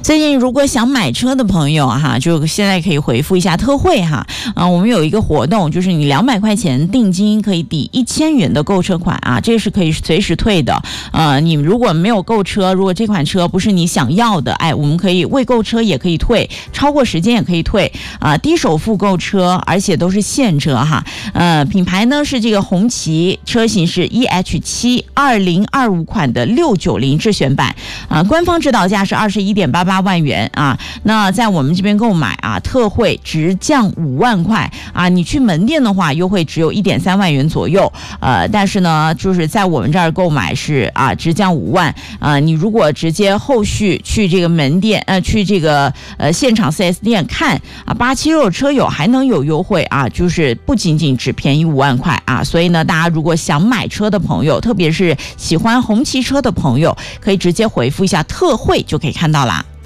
最近如果想买车的朋友哈，就现在可以回复一下特惠哈。我们有一个活动，就是你200块钱定金可以抵1000元的购车款啊，这是可以随时退的。你如果没有购车，如果这款车不是你想要的，我们可以未购车也可以退，超过时间也可以退啊，低首付购车，而且都是现车哈。品牌呢是这个红旗，车型是 EH7 2025款的690智选版啊，官方指导价是21.88万元啊。那在我们这边购买啊，特惠直降5万块啊，你去门店的话优惠只有1.3万元左右，但是呢就是在我们这儿购买是直降5万啊。你如果直接后续去这个门店去这个现场 4S 店看啊，876车友还能有优惠啊，就是不仅仅只便宜5万块啊。所以呢，大家如果想买车的朋友，特别是喜欢红旗车的朋友，可以直接回复一下特惠就可以看到啦。